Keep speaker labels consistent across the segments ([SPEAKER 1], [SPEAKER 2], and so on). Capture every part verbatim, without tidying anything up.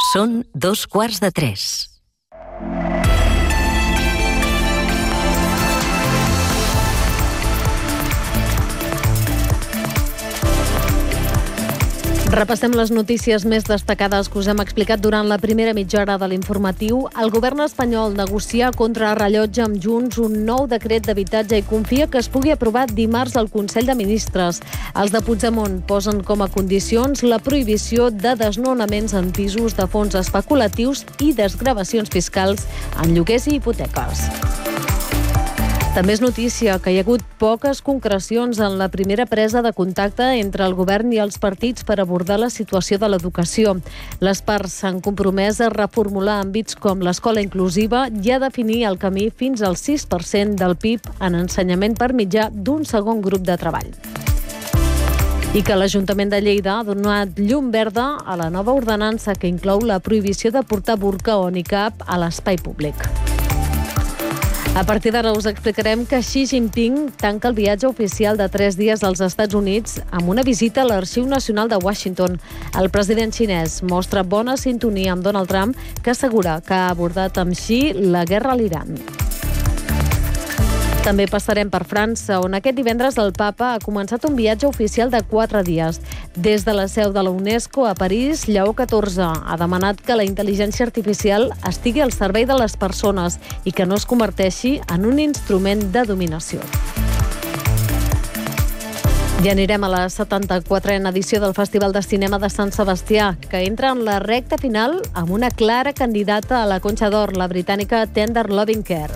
[SPEAKER 1] Són dos quarts de tres.
[SPEAKER 2] Repassem les notícies més destacades que us hem explicat durant la primera mitja hora de l'informatiu. El govern espanyol negocia contra rellotge amb Junts un nou decret d'habitatge i confia que es pugui aprovar dimarts al Consell de Ministres. Els de Puigdemont posen com a condicions la prohibició de desnonaments en pisos de fons especulatius i desgravacions fiscals en lloguers i hipoteques. També és notícia que hi ha hagut poques concrecions en la primera presa de contacte entre el govern i els partits per abordar la situació de l'educació. Les parts s'han compromès a reformular àmbits com l'escola inclusiva i a definir el camí fins al sis per cent del P I B en ensenyament per mitjà d'un segon grup de treball. I que l'Ajuntament de Lleida ha donat llum verda a la nova ordenança que inclou la prohibició de portar burca o nicab a l'espai públic. A partir d'ara us explicarem que Xi Jinping tanca el viatge oficial de tres dies als Estats Units amb una visita a l'Arxiu Nacional de Washington. El president xinès mostra bona sintonia amb Donald Trump, que assegura que ha abordat amb Xi la guerra a l'Iran. També passarem per França, on aquest divendres el papa ha començat un viatge oficial de quatre dies. Des de la seu de la UNESCO a París, Lleó catorze ha demanat que la intel·ligència artificial estigui al servei de les persones i que no es converteixi en un instrument de dominació. I anirem a la setanta-quatrena edició del Festival de Cinema de Sant Sebastià, que entra en la recta final amb una clara candidata a la Conxa d'Or, la britànica Tender Loving Care.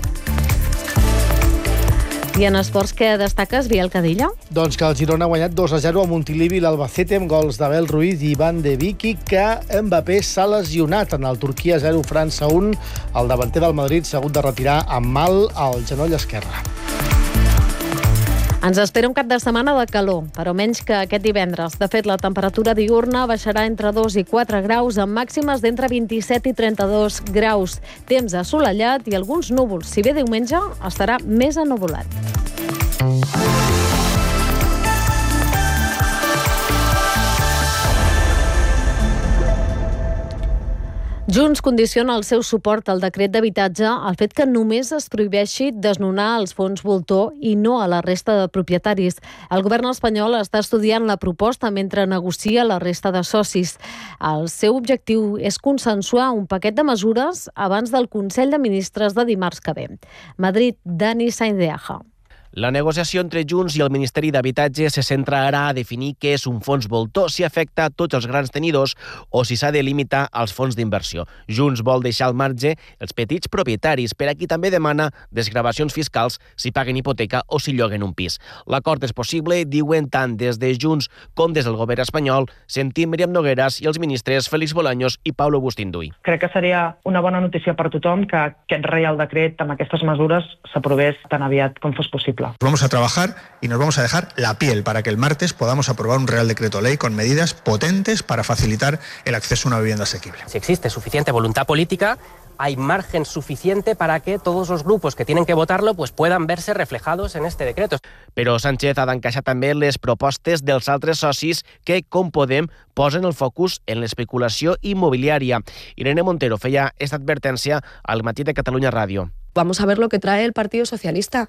[SPEAKER 2] I en esports, què destaques, Biel Cadilla?
[SPEAKER 3] Doncs que el Girona ha guanyat dos a zero a Montilivi i l'Albacete amb gols d'Abel Ruiz i Ivan de Vicky, que Mbappé s'ha lesionat en el Turquia zero França un. El davanter del Madrid s'ha hagut de retirar amb mal al genoll esquerre.
[SPEAKER 2] Ens espera un cap de setmana de calor, però menys que aquest divendres. De fet, la temperatura diürna baixarà entre dos i quatre graus, amb màximes d'entre vint-i-set i trenta-dos graus. Temps assolellat i alguns núvols. Si bé diumenge estarà més ennuvolat. Junts condiciona el seu suport al decret d'habitatge al fet que només es prohibeixi desnonar els fons voltor i no a la resta de propietaris. El govern espanyol està estudiant la proposta mentre negocia la resta de socis. El seu objectiu és consensuar un paquet de mesures abans del Consell de Ministres de dimarts que ve. Madrid, Dani Sainz de Aja.
[SPEAKER 4] La negociació entre Junts i el Ministeri d'Habitatge se centra ara a definir què és un fons voltor, si afecta a tots els grans tenidors o si s'ha de limitar als fons d'inversió. Junts vol deixar al marge els petits propietaris, per a qui també demana desgravacions fiscals si paguen hipoteca o si lloguen un pis. L'acord és possible, diuen tant des de Junts com des del govern espanyol. Sentim Míriam Nogueras i els ministres Félix Bolaños i Pablo Bustinduy.
[SPEAKER 5] Crec que seria una bona notícia per tothom que aquest Reial Decret amb aquestes mesures s'aprovés tan aviat com fos possible.
[SPEAKER 6] Vamos a trabajar y nos vamos a dejar la piel para que el martes podamos aprobar un Real Decreto Ley con medidas potentes para facilitar el acceso a una vivienda asequible.
[SPEAKER 7] Si existe suficiente voluntad política, hay margen suficiente para que todos los grupos que tienen que votarlo pues puedan verse reflejados en este decreto.
[SPEAKER 4] Però Sánchez ha d'encaixar també les propostes dels altres socis que, com Podem, posen el focus en l'especulació immobiliària. Irene Montero feia esta advertència al Matí de Catalunya Ràdio.
[SPEAKER 8] Vamos a ver lo que trae el Partido Socialista.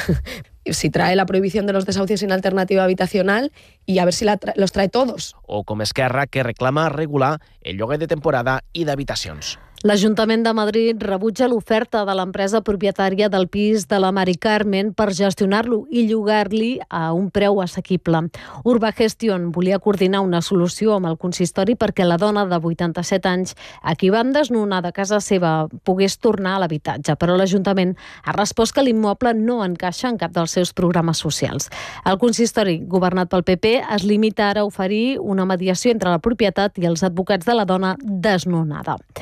[SPEAKER 8] Si trae la prohibición de los desahucios sin alternativa habitacional y a ver si la tra- los trae todos.
[SPEAKER 4] O com Esquerra, que reclama regular el lloguer de temporada i d'habitacions.
[SPEAKER 2] L'Ajuntament de Madrid rebutja l'oferta de l'empresa propietària del pis de la Mari Carmen per gestionar-lo i llogar-li a un preu assequible. Urba Gestion volia coordinar una solució amb el consistori perquè la dona de vuitanta-set anys, a qui van desnonar de casa seva, pogués tornar a l'habitatge, però l'Ajuntament ha respost que l'immoble no encaixa en cap dels seus programes socials. El consistori, governat pel P P, es limita ara a oferir una mediació entre la propietat i els advocats de la dona desnonada. Mentre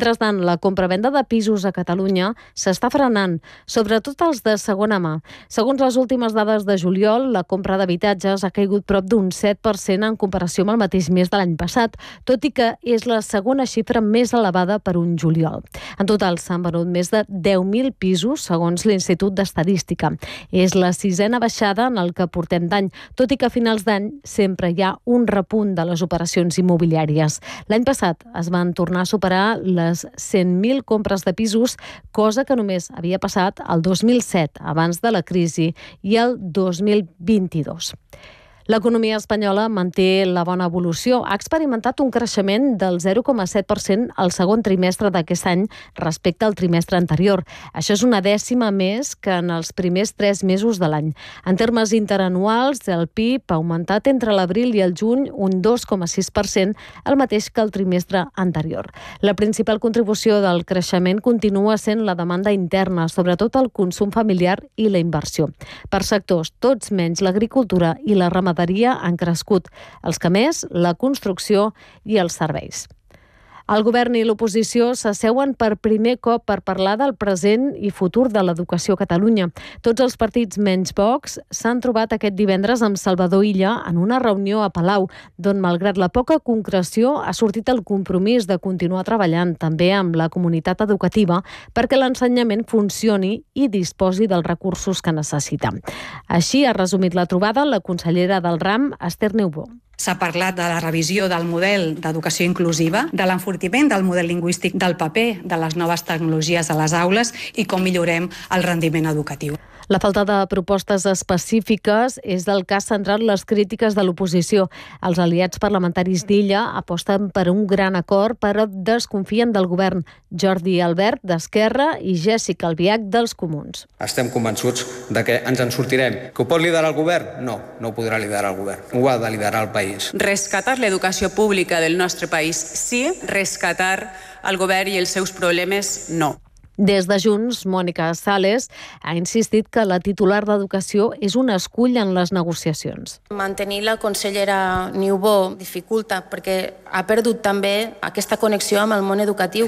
[SPEAKER 2] Mentrestant, la compravenda de pisos a Catalunya s'està frenant, sobretot els de segona mà. Segons les últimes dades de juliol, la compra d'habitatges ha caigut prop d'un set per cent en comparació amb el mateix mes de l'any passat, tot i que és la segona xifra més elevada per un juliol. En total s'han venut més de deu mil pisos, segons l'Institut d'Estadística. És la sisena baixada en el que portem d'any, tot i que a finals d'any sempre hi ha un repunt de les operacions immobiliàries. L'any passat es van tornar a superar les cent mil compres de pisos, cosa que només havia passat el dos mil set, abans de la crisi, i el dos mil vint-i-dos. L'economia espanyola manté la bona evolució. Ha experimentat un creixement del zero coma set per cent al segon trimestre d'aquest any respecte al trimestre anterior. Això és una dècima més que en els primers tres mesos de l'any. En termes interanuals, el P I B ha augmentat entre l'abril i el juny un dos coma sis per cent, el mateix que el trimestre anterior. La principal contribució del creixement continua sent la demanda interna, sobretot el consum familiar i la inversió. Per sectors, tots menys l'agricultura i la ramaderia han crescut, els que més, la construcció i els serveis. El govern i l'oposició s'asseuen per primer cop per parlar del present i futur de l'educació a Catalunya. Tots els partits menys Vox s'han trobat aquest divendres amb Salvador Illa en una reunió a Palau, d'on, malgrat la poca concreció, ha sortit el compromís de continuar treballant també amb la comunitat educativa perquè l'ensenyament funcioni i disposi dels recursos que necessita. Així ha resumit la trobada la consellera del RAM, Esther Niubó.
[SPEAKER 9] S'ha parlat de la revisió del model d'educació inclusiva, de l'enfortiment del model lingüístic, del paper de les noves tecnologies a les aules i com millorem el rendiment educatiu.
[SPEAKER 2] La falta de propostes específiques és el que ha centrat les crítiques de l'oposició. Els aliats parlamentaris d'Illa aposten per un gran acord, però desconfien del govern. Jordi Albert, d'Esquerra, i Jèssica Albiach, dels Comuns.
[SPEAKER 10] Estem convençuts de que ens en sortirem. Que ho pot liderar el govern? No, no ho podrà liderar el govern. Ho ha de liderar el país.
[SPEAKER 11] Rescatar l'educació pública del nostre país, sí. Rescatar el govern i els seus problemes, no.
[SPEAKER 2] Des de Junts, Mònica Sales ha insistit que la titular d'Educació és un escull en les negociacions.
[SPEAKER 12] Mantenir la consellera Niubó dificulta perquè ha perdut també aquesta connexió amb el món educatiu.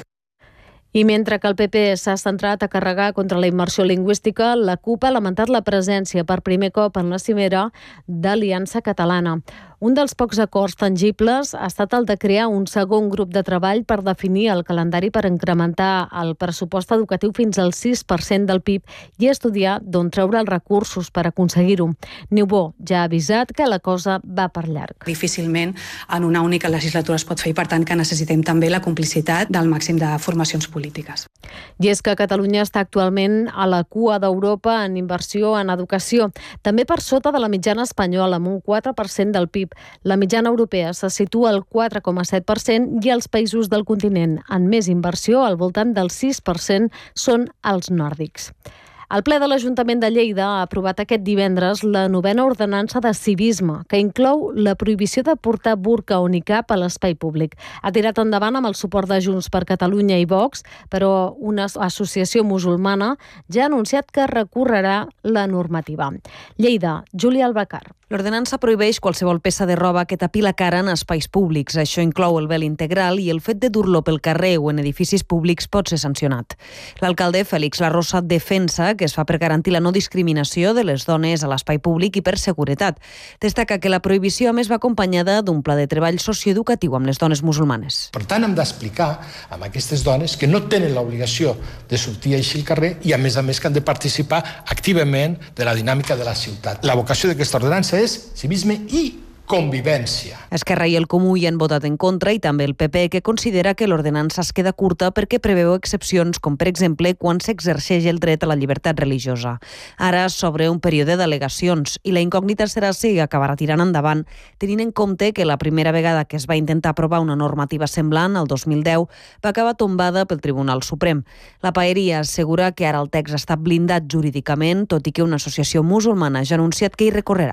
[SPEAKER 2] I mentre que el P P s'ha centrat a carregar contra la immersió lingüística, la CUP ha lamentat la presència per primer cop en la cimera d'Aliança Catalana. Un dels pocs acords tangibles ha estat el de crear un segon grup de treball per definir el calendari per incrementar el pressupost educatiu fins al sis per cent del P I B i estudiar d'on treure els recursos per aconseguir-ho. Niubó ja ha avisat que la cosa va per llarg.
[SPEAKER 9] Difícilment en una única legislatura es pot fer i per tant que necessitem també la complicitat del màxim de formacions polítiques.
[SPEAKER 2] I és que Catalunya està actualment a la cua d'Europa en inversió en educació, també per sota de la mitjana espanyola, amb un quatre per cent del P I B. La mitjana europea se situa al quatre coma set per cent i els països del continent amb més inversió, al voltant del sis per cent, són els nòrdics. El ple de l'Ajuntament de Lleida ha aprovat aquest divendres la novena ordenança de civisme, que inclou la prohibició de portar burca o nicab a l'espai públic. Ha tirat endavant amb el suport de Junts per Catalunya i Vox, però una associació musulmana ja ha anunciat que recorrerà la normativa. Lleida, Júlia Albacar.
[SPEAKER 13] L'ordenança prohibeix qualsevol peça de roba que tapi la cara en espais públics. Això inclou el vel integral i el fet de dur-lo pel carrer o en edificis públics pot ser sancionat. L'alcalde Félix Larrosa defensa que es fa per garantir la no discriminació de les dones a l'espai públic i per seguretat. Destaca que la prohibició a més va acompanyada d'un pla de treball socioeducatiu amb les dones musulmanes.
[SPEAKER 14] Per tant, hem d'explicar a aquestes dones que no tenen l'obligació de sortir així al carrer i, a més a més, que han de participar activament de la dinàmica de la ciutat. La vocació d'aquesta ordenança és civisme i convivència.
[SPEAKER 13] Esquerra i el Comú hi han votat en contra i també el P P, que considera que l'ordenança es queda curta perquè preveu excepcions com, per exemple, quan s'exerceix el dret a la llibertat religiosa. Ara s'obre un període d'al·legacions i la incògnita serà si acabarà tirant endavant, tenint en compte que la primera vegada que es va intentar aprovar una normativa semblant, el dos mil deu, va acabar tombada pel Tribunal Suprem. La paeria assegura que ara el text està blindat jurídicament, tot i que una associació musulmana ja ha anunciat que hi recorrerà.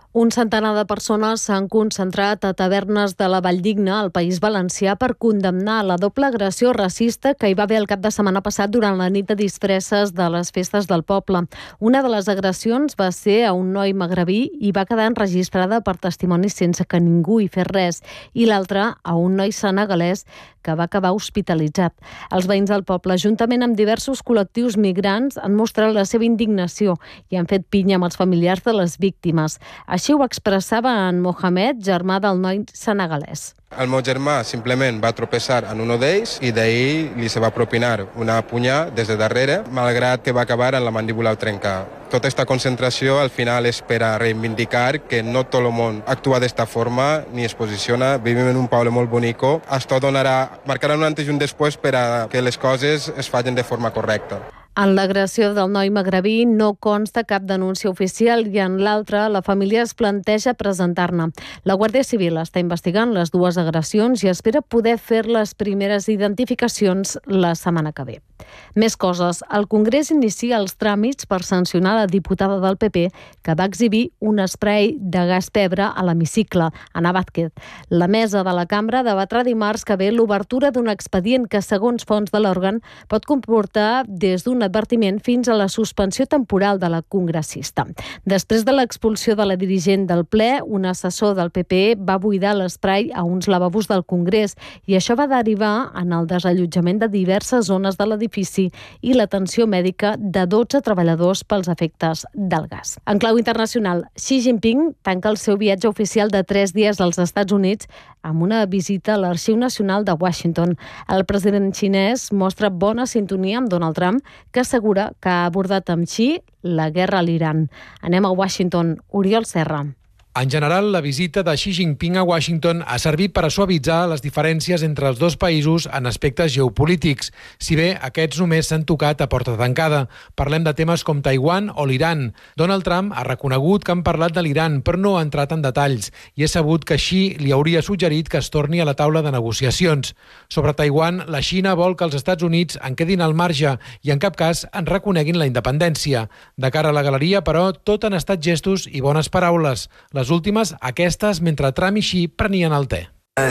[SPEAKER 2] Un centenar de persones s'han concentrat a tavernes de la Valldigna, al País Valencià, per condemnar la doble agressió racista que hi va haver el cap de setmana passat durant la nit de disfresses de les festes del poble. Una de les agressions va ser a un noi magrebí i va quedar enregistrada per testimonis sense que ningú hi fes res, i l'altra a un noi senegalès que va acabar hospitalitzat. Els veïns del poble, juntament amb diversos col·lectius migrants, han mostrat la seva indignació i han fet pinya amb els familiars de les víctimes. Així ho expressava en Mohamed, germà del noi senegalès.
[SPEAKER 15] El meu germà simplement va tropeçar en un d'ells i d'ahir li se va propinar una punyà des de darrere, malgrat que va acabar en la mandíbula al trencar. Tota aquesta concentració al final és per a reivindicar que no tot el món actua d'esta forma ni es posiciona. Vivim en un poble molt bonico. Això donarà, marcarà un antes i un després per a que les coses es facin de forma correcta.
[SPEAKER 2] En l'agressió del noi magrebí no consta cap denúncia oficial i en l'altra la família es planteja presentar-ne. La Guàrdia Civil està investigant les dues agressions i espera poder fer les primeres identificacions la setmana que ve. Més coses. El Congrés inicia els tràmits per sancionar la diputada del P P que va exhibir un esprai de gas pebre a l'hemicicle, Ana Vázquez. La mesa de la cambra debatrà dimarts que ve l'obertura d'un expedient que, segons fonts de l'òrgan, pot comportar des d'un advertiment fins a la suspensió temporal de la congressista. Després de l'expulsió de la dirigent del ple, un assessor del P P va buidar l'esprai a uns lavabos del Congrés i això va derivar en el desallotjament de diverses zones de l'edifici i l'atenció mèdica de dotze treballadors pels efectes del gas. En clau internacional, Xi Jinping tanca el seu viatge oficial de tres dies als Estats Units amb una visita a l'Arxiu Nacional de Washington. El president xinès mostra bona sintonia amb Donald Trump, que assegura que ha abordat amb Xi la guerra a l'Iran. Anem a Washington. Oriol Serra.
[SPEAKER 16] En general, la visita de Xi Jinping a Washington ha servit per a suavitzar les diferències entre els dos països en aspectes geopolítics, si bé aquests només s'han tocat a porta tancada. Parlem de temes com Taiwan o l'Iran. Donald Trump ha reconegut que han parlat de l'Iran, però no ha entrat en detalls, i és sabut que Xi li hauria suggerit que es torni a la taula de negociacions. Sobre Taiwan, la Xina vol que els Estats Units en quedin al marge i en cap cas en reconeguin la independència. De cara a la galeria, però, tot han estat gestos i bones paraules. Les últimes, aquestes, mentre Trump i Xi prenien el te.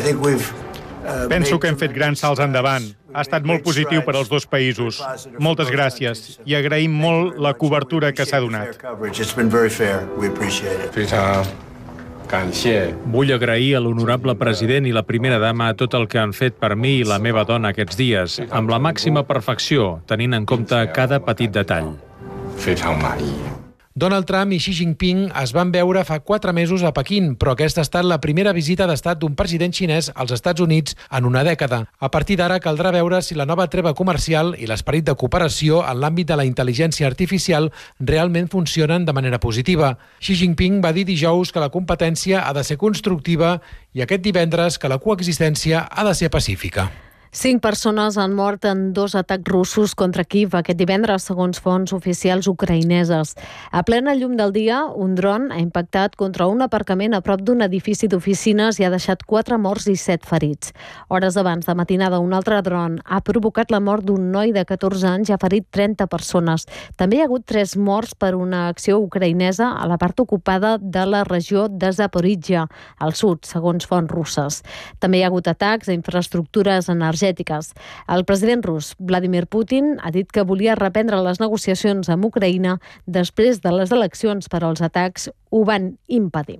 [SPEAKER 17] Penso que hem fet grans salts endavant. Ha estat molt positiu per als dos països. Moltes gràcies i agraïm molt la cobertura que s'ha donat.
[SPEAKER 18] Vull agrair a l'honorable president i la primera dama tot el que han fet per mi i la meva dona aquests dies, amb la màxima perfecció, tenint en compte cada petit detall.
[SPEAKER 16] Donald Trump i Xi Jinping es van veure fa quatre mesos a Pequín, però aquesta ha estat la primera visita d'estat d'un president xinès als Estats Units en una dècada. A partir d'ara caldrà veure si la nova treva comercial i l'esperit de cooperació en l'àmbit de la intel·ligència artificial realment funcionen de manera positiva. Xi Jinping va dir dijous que la competència ha de ser constructiva i aquest divendres que la coexistència ha de ser pacífica.
[SPEAKER 2] Cinc persones han mort en dos atacs russos contra Kíev aquest divendres, segons fonts oficials ucraïneses. A plena llum del dia, un dron ha impactat contra un aparcament a prop d'un edifici d'oficines i ha deixat quatre morts i set ferits. Hores abans de matinada, un altre dron ha provocat la mort d'un noi de catorze anys i ha ferit trenta persones. També hi ha hagut tres morts per una acció ucraïnesa a la part ocupada de la regió de Zaporizhia, al sud, segons fonts russes. També hi ha hagut atacs a infraestructures energètiques. El president rus, Vladimir Putin, ha dit que volia reprendre les negociacions amb Ucraïna després de les eleccions, però els atacs ho van impedir.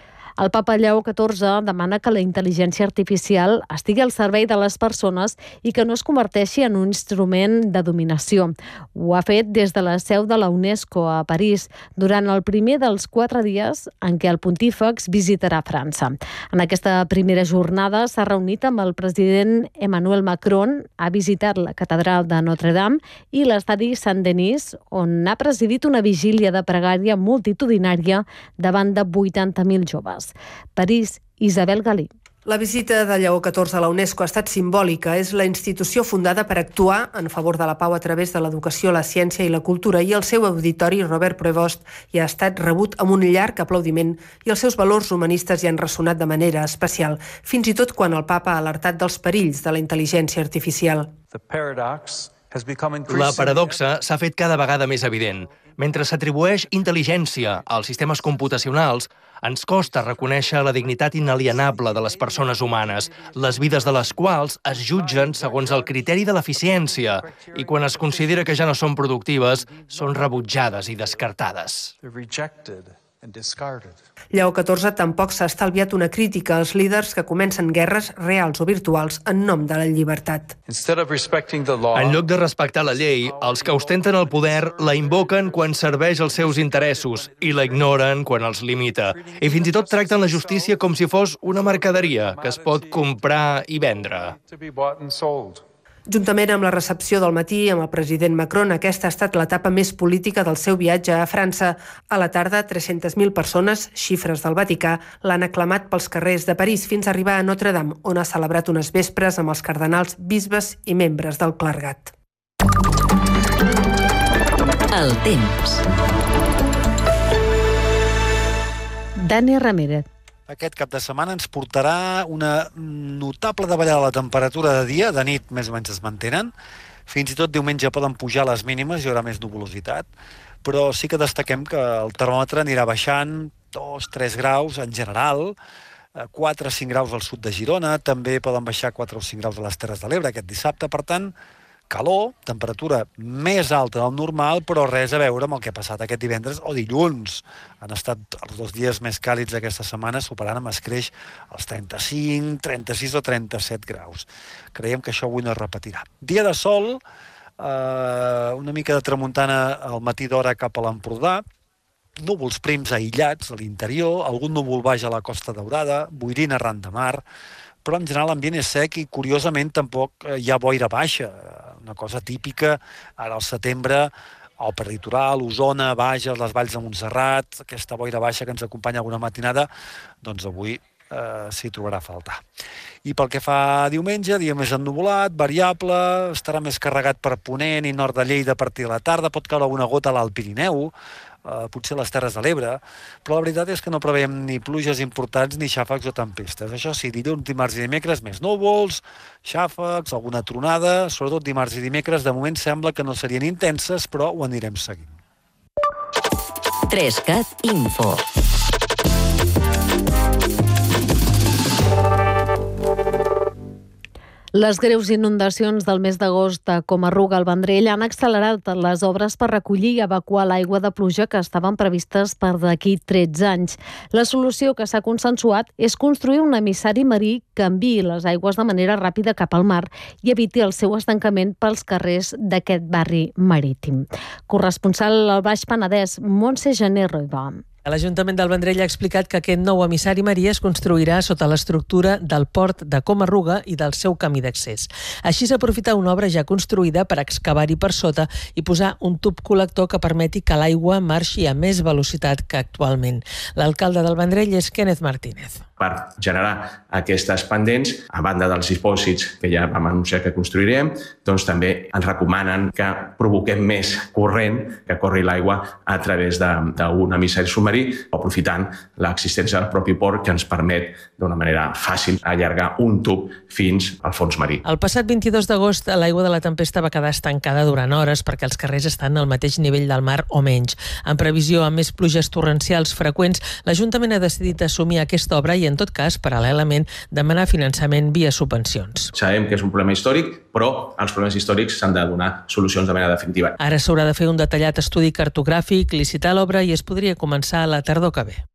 [SPEAKER 2] El papa Lleó catorze demana que la intel·ligència artificial estigui al servei de les persones i que no es converteixi en un instrument de dominació. Ho ha fet des de la seu de la UNESCO a París, durant el primer dels quatre dies en què el pontífex visitarà França. En aquesta primera jornada s'ha reunit amb el president Emmanuel Macron, ha visitat la catedral de Notre-Dame i l'estadi Saint-Denis, on ha presidit una vigília de pregària multitudinària davant de vuitanta mil joves. París, Isabel Galí.
[SPEAKER 19] La visita de Lleó catorze a la UNESCO ha estat simbòlica. És la institució fundada per actuar en favor de la pau a través de l'educació, la ciència i la cultura, i el seu auditori, Robert Prevost, hi ha estat rebut amb un llarg aplaudiment i els seus valors humanistes hi han ressonat de manera especial, fins i tot quan el papa ha alertat dels perills de la intel·ligència artificial.
[SPEAKER 20] La paradoxa s'ha fet cada vegada més evident. Mentre s'atribueix intel·ligència als sistemes computacionals, ens costa reconèixer la dignitat inalienable de les persones humanes, les vides de les quals es jutgen segons el criteri de l'eficiència i quan es considera que ja no són productives, són rebutjades i descartades.
[SPEAKER 19] Lleó catorze tampoc s'ha estalviat una crítica als líders que comencen guerres reals o virtuals en nom de la llibertat.
[SPEAKER 20] En lloc de respectar la llei, els que ostenten el poder la invoquen quan serveix els seus interessos i la ignoren quan els limita. I fins i tot tracten la justícia com si fos una mercaderia que es pot comprar i vendre.
[SPEAKER 19] Juntament amb la recepció del matí amb el president Macron, aquesta ha estat l'etapa més política del seu viatge a França. A la tarda, tres-centes mil persones, xifres del Vaticà, l'han aclamat pels carrers de París fins a arribar a Notre-Dame, on ha celebrat unes vespres amb els cardenals, bisbes i membres del clergat.
[SPEAKER 1] El temps.
[SPEAKER 2] Dani Ramírez.
[SPEAKER 21] Aquest cap de setmana ens portarà una notable davallada de la temperatura de dia, de nit més o menys es mantenen. Fins i tot diumenge poden pujar les mínimes, hi haurà més nuvolositat, però sí que destaquem que el termòmetre anirà baixant dos a tres graus en general, quatre a cinc graus al sud de Girona, també poden baixar quatre o cinc graus a les Terres de l'Ebre aquest dissabte, per tant, calor, temperatura més alta del normal, però res a veure amb el que ha passat aquest divendres o dilluns. Han estat els dos dies més càlids d'aquesta setmana, superant amb escreix els trenta-cinc, trenta-sis o trenta-set graus. Creiem que això avui no es repetirà. Dia de sol, eh, una mica de tramuntana al matí d'hora cap a l'Empordà, núvols prims aïllats a l'interior, algun núvol baix a la Costa Daurada, boirina arran de mar, però en general l'ambient és sec i curiosament tampoc hi ha boira baixa, una cosa típica ara al setembre, al peritoral, Osona, Bages, les Valls de Montserrat, aquesta boira baixa que ens acompanya alguna matinada, doncs avui eh, s'hi trobarà a faltar. I pel que fa a diumenge, dia més ennuvolat, variable, estarà més carregat per Ponent i nord de Lleida a partir de la tarda, pot caure alguna gota a l'Alt Pirineu, Uh, potser a les Terres de l'Ebre, però la veritat és que no preveiem ni pluges importants ni xàfecs o tempestes. Això sí, dilluns, dimarts i dimecres més núvols, xàfecs, alguna tronada, sobretot dimarts i dimecres, de moment sembla que no serien intenses, però ho anirem seguint.
[SPEAKER 1] Trescat Info.
[SPEAKER 2] Les greus inundacions del mes d'agost a Coma-ruga al Vendrell han accelerat les obres per recollir i evacuar l'aigua de pluja que estaven previstes per d'aquí tretze anys. La solució que s'ha consensuat és construir un emissari marí que enviï les aigües de manera ràpida cap al mar i eviti el seu estancament pels carrers d'aquest barri marítim. Corresponsal al Baix Penedès, Montse Gené Roibà.
[SPEAKER 22] L'Ajuntament del Vendrell ha explicat que aquest nou emissari marí es construirà sota l'estructura del port de Coma-ruga i del seu camí d'accés. Així s'aprofita una obra ja construïda per excavar-hi per sota i posar un tub col·lector que permeti que l'aigua marxi a més velocitat que actualment. L'alcalde del Vendrell és Kenneth Martínez.
[SPEAKER 23] Per generar aquestes pendents, a banda dels dipòsits que ja vam anunciar que construirem, doncs també ens recomanen que provoquem més corrent, que corri l'aigua a través d'un emissari submarí, aprofitant l'existència del propi port que ens permet d'una manera fàcil allargar un tub fins al fons marí.
[SPEAKER 22] El passat vint-i-dos d'agost l'aigua de la tempesta va quedar estancada durant hores perquè els carrers estan al mateix nivell del mar o menys. En previsió a més pluges torrencials freqüents, l'Ajuntament ha decidit assumir aquesta obra i en tot cas, paral·lelament, demanar finançament via subvencions.
[SPEAKER 23] Sabem que és un problema històric, però als problemes històrics s'han de donar solucions de manera definitiva.
[SPEAKER 22] Ara s'haurà de fer un detallat estudi cartogràfic, licitar l'obra i es podria començar a la tardor que ve.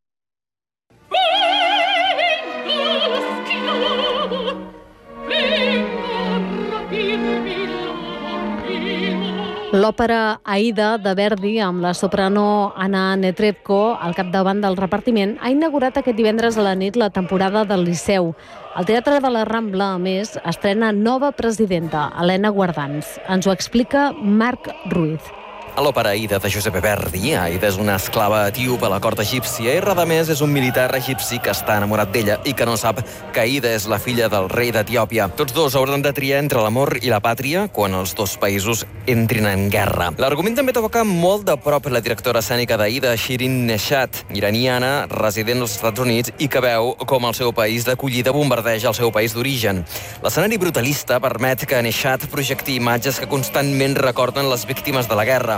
[SPEAKER 2] L'òpera Aida de Verdi, amb la soprano Anna Netrebko al capdavant del repartiment, ha inaugurat aquest divendres a la nit la temporada del Liceu. El Teatre de la Rambla, a més, estrena nova presidenta, Helena Guardans. Ens ho explica Marc Ruiz.
[SPEAKER 24] A l'òpera Aida de Giuseppe Verdi, Aida és una esclava etíop a la cort egípcia i Radamés és un militar egipci que està enamorat d'ella i que no sap que Aida és la filla del rei d'Etiòpia. Tots dos hauran de triar entre l'amor i la pàtria quan els dos països entrin en guerra. L'argument també toca molt de prop la directora escènica d'Aida, Shirin Neshat, iraniana, resident als Estats Units i que veu com el seu país d'acollida bombardeja el seu país d'origen. L'escenari brutalista permet que Neshat projecti imatges que constantment recorden les víctimes de la guerra.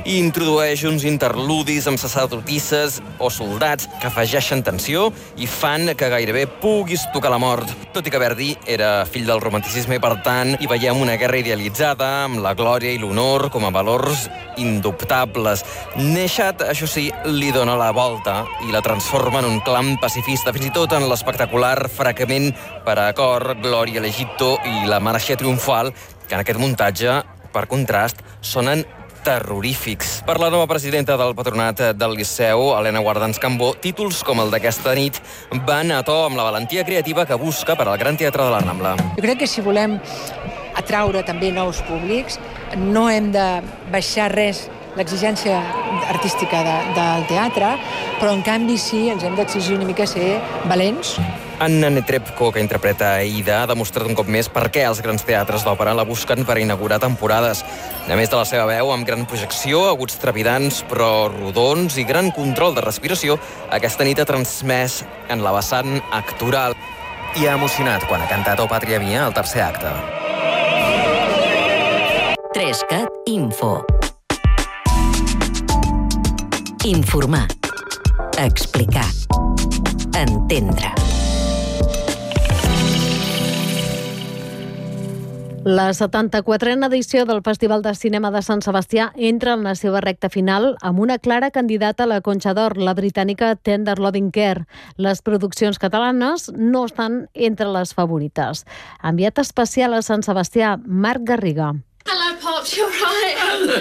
[SPEAKER 24] i introdueix uns interludis amb sacerdotisses o soldats que afegeixen tensió i fan que gairebé puguis tocar la mort. Tot i que Verdi era fill del romanticisme i, per tant, hi veiem una guerra idealitzada amb la glòria i l'honor com a valors indubtables. Neixat, això sí, li dona la volta i la transforma en un clam pacifista, fins i tot en l'espectacular fragment per a cor, Glòria a l'Egipto i la marxa triomfal, que en aquest muntatge, per contrast, sonen terrorífics. Per la nova presidenta del Patronat del Liceu, Helena Guardans Cambó, títols com el d'aquesta nit van a to amb la valentia creativa que busca per al Gran Teatre de la Rambla.
[SPEAKER 3] Jo crec que si volem atraure també nous públics, no hem de baixar res l'exigència artística de, del teatre, però en canvi sí, ens hem d'exigir una mica ser valents.
[SPEAKER 24] Anna Netrebko, que interpreta Aida, ha demostrat un cop més per què els grans teatres d'òpera la busquen per inaugurar temporades. A més de la seva veu, amb gran projecció, aguts trepidants però rodons i gran control de respiració, aquesta nit ha transmès en la vessant actoral i ha emocionat quan ha cantat O Pàtria Mia al tercer acte.
[SPEAKER 1] Trescat Info. Informar. Explicar. Entendre.
[SPEAKER 2] La setanta-quatrena edició del Festival de Cinema de Sant Sebastià entra en la seva recta final amb una clara candidata a la Conxa d'Or, la britànica Tender Loving Care. Les produccions catalanes no estan entre les favorites. Enviat especial a Sant Sebastià, Marc Garriga.
[SPEAKER 5] Hello, Pops, you're right.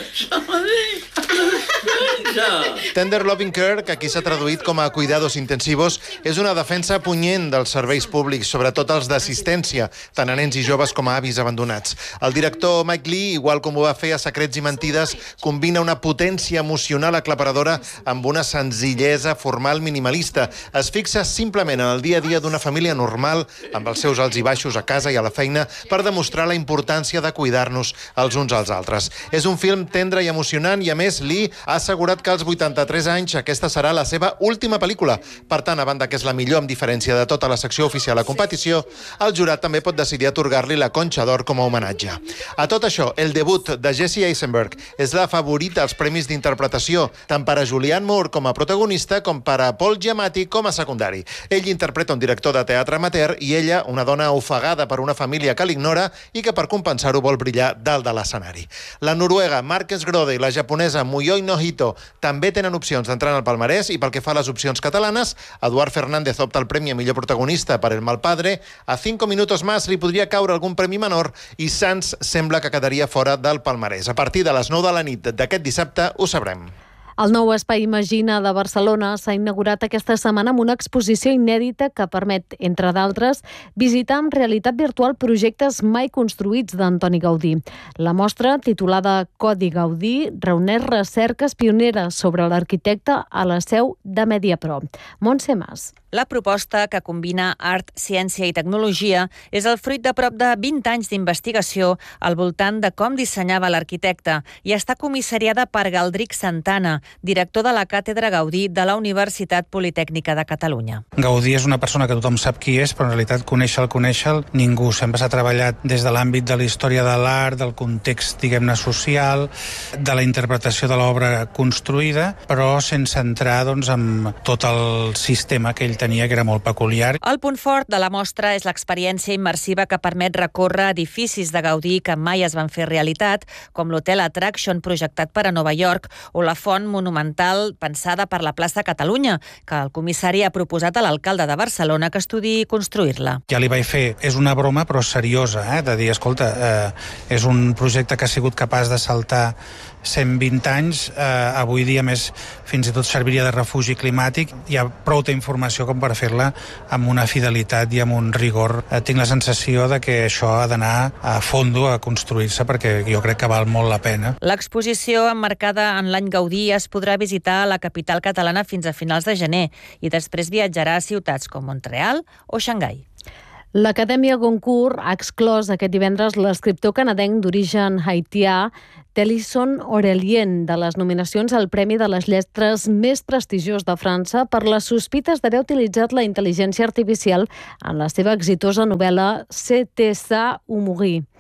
[SPEAKER 6] Tender Loving Care, que aquí s'ha traduït com a cuidados intensivos, és una defensa punyent dels serveis públics, sobretot els d'assistència, tant a nens i joves com a avis abandonats. El director Mike Lee, igual com ho va fer a Secrets i Mentides, combina una potència emocional aclaparadora amb una senzillesa formal minimalista. Es fixa simplement en el dia a dia d'una família normal, amb els seus alts i baixos a casa i a la feina, per demostrar la importància de cuidar-nos els uns als altres. És un film tendre i emocionant i, a més, Lee ha assegurat que als vuitanta-tres anys aquesta serà la seva última pel·lícula. Per tant, a banda que és la millor amb diferència de tota la secció oficial a competició, el jurat també pot decidir atorgar-li la Conxa d'Or com a homenatge. A tot això, el debut de Jesse Eisenberg és la favorita als premis d'interpretació, tant per a Julianne Moore com a protagonista com per a Paul Giamatti com a secundari. Ell interpreta un director de teatre amateur i ella una dona ofegada per una família que l'ignora i que per compensar-ho vol brillar dalt de l'escenari. La noruega Marques Grode i la japonesa Muyoi Nohito també tenen opcions d'entrar en el palmarès i pel que fa a les opcions catalanes, Eduard Fernández opta el premi a millor protagonista per El mal padre, a Cinco minutos más li podria caure algun premi menor i Sants sembla que quedaria fora del palmarès. A partir de les nou de la nit d'aquest dissabte ho sabrem.
[SPEAKER 2] El nou Espai Imagina de Barcelona s'ha inaugurat aquesta setmana amb una exposició inèdita que permet, entre d'altres, visitar amb realitat virtual projectes mai construïts d'Antoni Gaudí. La mostra, titulada Codi Gaudí, reuneix recerques pioneres sobre l'arquitecte a la seu de Mediapro. Montse Mas.
[SPEAKER 7] La proposta, que combina art, ciència i tecnologia, és el fruit de prop de vint anys d'investigació al voltant de com dissenyava l'arquitecte i està comissariada per Galdric Santana, director de la Càtedra Gaudí de la Universitat Politècnica de Catalunya.
[SPEAKER 25] Gaudí és una persona que tothom sap qui és, però en realitat conèixer-lo, conèixer-lo, ningú. Sempre s'ha treballat des de l'àmbit de la història de l'art, del context, diguem-ne, social, de la interpretació de l'obra construïda, però sense entrar doncs, en tot el sistema que ell tenia, que era molt peculiar.
[SPEAKER 7] El punt fort de la mostra és l'experiència immersiva que permet recórrer edificis de Gaudí que mai es van fer realitat, com l'Hotel Attraction projectat per a Nova York o la Font Monumental pensada per la plaça Catalunya, que el comissari ha proposat a l'alcalde de Barcelona que estudiï construir-la.
[SPEAKER 25] Ja li vaig fer, és una broma però seriosa, eh? de dir, escolta, eh, és un projecte que ha sigut capaç de saltar cent vint anys, eh, avui dia més fins i tot serviria de refugi climàtic. Hi ha prou d'informació com per fer-la amb una fidelitat i amb un rigor. Eh, tinc la sensació de que això ha d'anar a fondo a construir-se perquè jo crec que val molt la pena.
[SPEAKER 7] L'exposició emmarcada en l'any Gaudí es podrà visitar a la capital catalana fins a finals de gener i després viatjarà a ciutats com Montreal o Xangai.
[SPEAKER 2] L'Acadèmia Goncourt ha exclòs aquest divendres l'escriptor canadenc d'origen haitià Tellison Aurelien de les nominacions al Premi de les Lletres més prestigiós de França per les sospites d'haver utilitzat la intel·ligència artificial en la seva exitosa novel·la C'est ça ou mourir.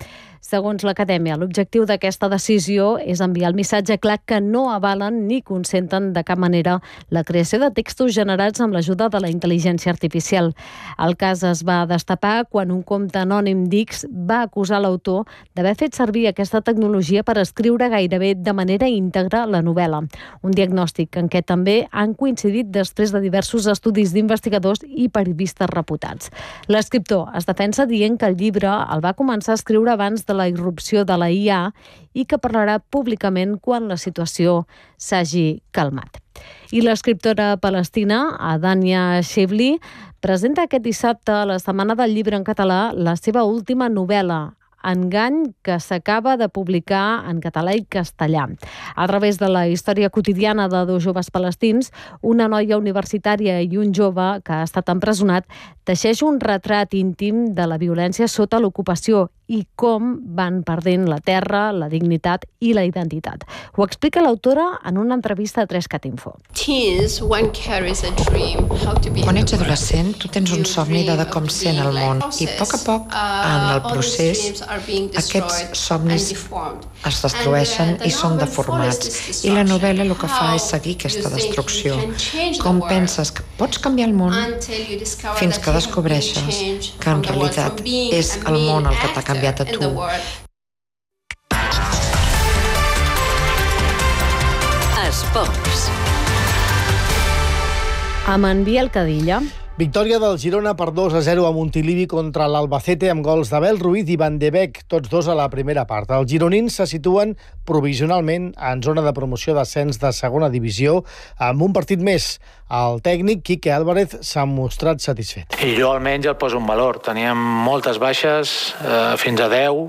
[SPEAKER 2] Segons l'acadèmia, l'objectiu d'aquesta decisió és enviar el missatge clar que no avalen ni consenten de cap manera la creació de textos generats amb l'ajuda de la intel·ligència artificial. El cas es va destapar quan un compte anònim d'X va acusar l'autor d'haver fet servir aquesta tecnologia per escriure gairebé de manera íntegra la novel·la. Un diagnòstic en què també han coincidit després de diversos estudis d'investigadors i periodistes reputats. L'escriptor es defensa dient que el llibre el va començar a escriure abans de la irrupció de la I A i que parlarà públicament quan la situació s'hagi calmat. I l'escriptora palestina, Adania Shivli, presenta aquest dissabte a la Setmana del Llibre en català la seva última novel·la, Engany, que s'acaba de publicar en català i castellà. A través de la història quotidiana de dos joves palestins, una noia universitària i un jove que ha estat empresonat, teixeix un retrat íntim de la violència sota l'ocupació i com van perdent la terra, la dignitat i la identitat. Ho explica l'autora en una entrevista a tres cat info.
[SPEAKER 4] Quan ets adolescent, tu tens un somni de com sent el món i a poc a poc, en el procés, aquests somnis es destrueixen i són deformats. I la novel·la el que fa és seguir aquesta destrucció. Com penses que pots canviar el món fins que descobreixes que en realitat és el món el que t'ha canviat a tu.
[SPEAKER 1] Esports.
[SPEAKER 2] Amb en Biel Cadilla.
[SPEAKER 8] Victòria del Girona per dos a zero a Montilivi contra l'Albacete amb gols d'Abel Ruiz i Van de Beek, tots dos a la primera part. Els gironins se situen provisionalment en zona de promoció d'ascens de segona divisió amb un partit més. El tècnic Quique Álvarez s'ha mostrat satisfet.
[SPEAKER 10] I jo almenys el poso en valor. Teníem moltes baixes, eh, fins a deu,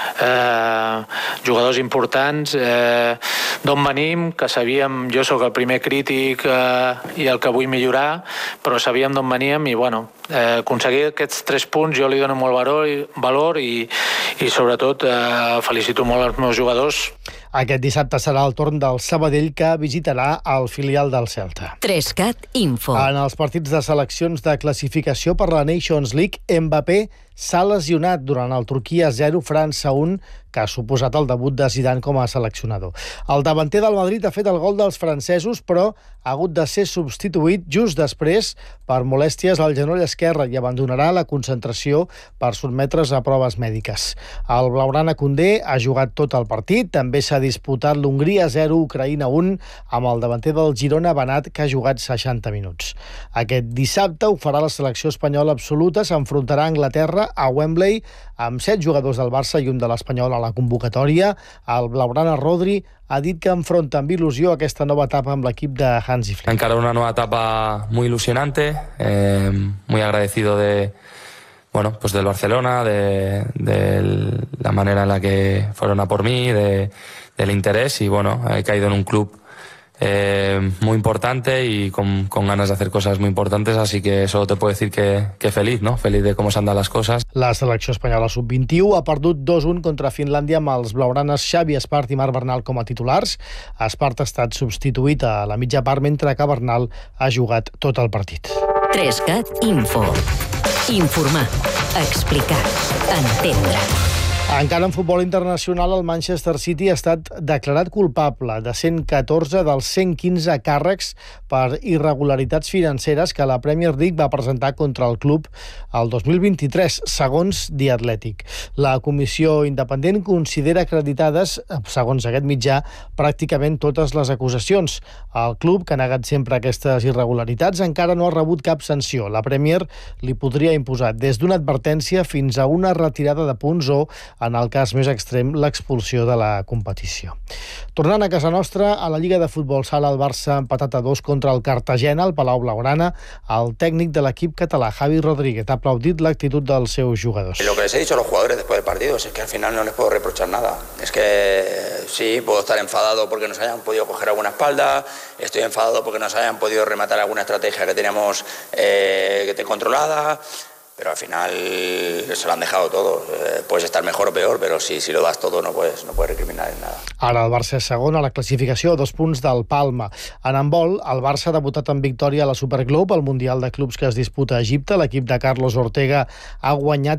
[SPEAKER 10] eh, jugadors importants, eh, d'on venim, que sabíem, jo sóc el primer crític eh, i el que vull millorar, però sabíem d'on veníem i bueno, eh, aconseguir aquests tres punts jo li dono molt valor i, valor i, i sobretot eh, felicito molt els meus jugadors.
[SPEAKER 8] Aquest dissabte serà el torn del Sabadell, que visitarà el filial del Celta.
[SPEAKER 1] tres cat info.
[SPEAKER 8] En els partits de seleccions de classificació per la Nations League, Mbappé s'ha lesionat durant el Turquia zero França un, que ha suposat el debut de Zidane com a seleccionador. El davanter del Madrid ha fet el gol dels francesos, però ha hagut de ser substituït just després per molèsties al genoll esquerre i abandonarà la concentració per sotmetre's a proves mèdiques. El blaugrana Koundé ha jugat tot el partit, també s'ha disputat l'Hongria zero Ucraïna un amb el davanter del Girona Benat, que ha jugat seixanta minuts. Aquest dissabte ho farà la selecció espanyola absoluta, s'enfrontarà a Anglaterra a Wembley amb set jugadors del Barça i un de l'Espanyol a la convocatòria. El blaugrana Rodri ha dit que enfronta amb il·lusió aquesta nova etapa amb l'equip de Hansi Flick.
[SPEAKER 11] Encarar una nueva etapa muy ilusionante, eh, muy agradecido de bueno, pues del Barcelona, de, de la manera en la que fueron a por mí, de, del interés y bueno, he caído en un club Eh, muy importante y con, con ganas de hacer cosas muy importantes, así que solo te puedo decir que, que feliz, ¿no? Feliz de cómo se han dado las cosas.
[SPEAKER 8] La selecció espanyola sub vint-i-u ha perdut dos un contra Finlàndia amb els blaugranes Xavi Espart i Marc Bernal com a titulars. Espart ha estat substituït a la mitja part, mentre que Bernal ha jugat tot el partit.
[SPEAKER 1] tres cat info. Informar, explicar, entendre.
[SPEAKER 8] Encara en futbol internacional, el Manchester City ha estat declarat culpable de cent catorze dels cent quinze càrrecs per irregularitats financeres que la Premier League va presentar contra el club el dos mil vint-i-tres, segons The Athletic. La comissió independent considera acreditades, segons aquest mitjà, pràcticament totes les acusacions. El club, que ha negat sempre aquestes irregularitats, encara no ha rebut cap sanció. La Premier li podria imposar des d'una advertència fins a una retirada de punts o, en el cas més extrem, l'expulsió de la competició. Tornant a casa nostra, a la Lliga de Futbol Sala, el Barça ha empatat a dos contra el Cartagena, al Palau Blaugrana. El tècnic de l'equip català, Javi Rodríguez, ha aplaudit l'actitud dels seus jugadors.
[SPEAKER 12] Lo que les he dicho a los jugadores después del partido es que al final no les puedo reprochar nada. Es que sí, puedo estar enfadado porque nos hayan podido coger alguna espalda, estoy enfadado porque nos hayan podido rematar alguna estrategia que teníamos eh, controlada, pero al final se lo han dejado todo. Eh, puedes estar mejor o peor, pero si, si lo das todo no puedes, no puedes recriminar en nada.
[SPEAKER 8] Ara el Barça és segon a la classificació, a dos punts del Palma. En handbol, el Barça ha debutat en victòria a la Superglobe, el Mundial de Clubs que es disputa a Egipte. L'equip de Carlos Ortega ha guanyat